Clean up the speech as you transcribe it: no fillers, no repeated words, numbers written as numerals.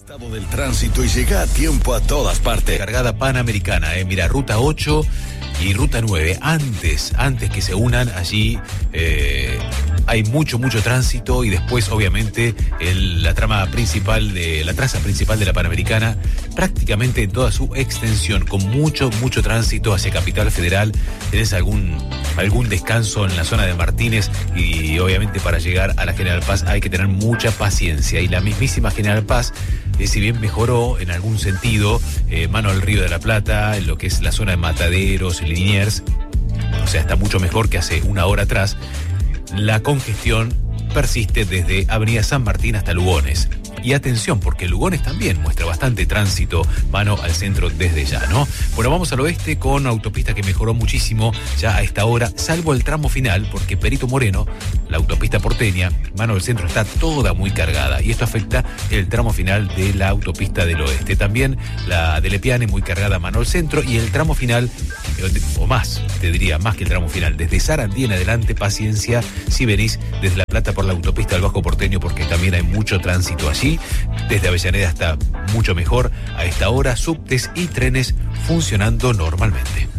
Estado del tránsito y llega a tiempo a todas partes. Cargada Panamericana, mira, ruta 8 y ruta 9. Antes que se unan allí, hay mucho tránsito y después, obviamente, la traza principal de la Panamericana, prácticamente en toda su extensión, con mucho tránsito hacia Capital Federal. Tenés algún descanso en la zona de Martínez y obviamente para llegar a la General Paz hay que tener mucha paciencia. Y la mismísima General Paz, si bien mejoró en algún sentido, mano al Río de la Plata, en lo que es la zona de Mataderos, Liniers, o sea, está mucho mejor que hace una hora atrás, la congestión persiste desde Avenida San Martín hasta Lugones. Y atención, porque Lugones también muestra bastante tránsito, mano al centro desde ya, ¿no? Bueno, vamos al oeste con autopista que mejoró muchísimo ya a esta hora, salvo el tramo final, porque Perito Moreno, la autopista porteña, mano al centro, está toda muy cargada. Y esto afecta el tramo final de la autopista del oeste. También la de Lepiane muy cargada, mano al centro. Y el tramo final, o más, te diría, más que el tramo final, desde Sarandí en adelante, paciencia si venís desde La Plata por la autopista al Bajo Porteño, porque también hay mucho tránsito allí. Desde Avellaneda está mucho mejor a esta hora, subtes y trenes funcionando normalmente.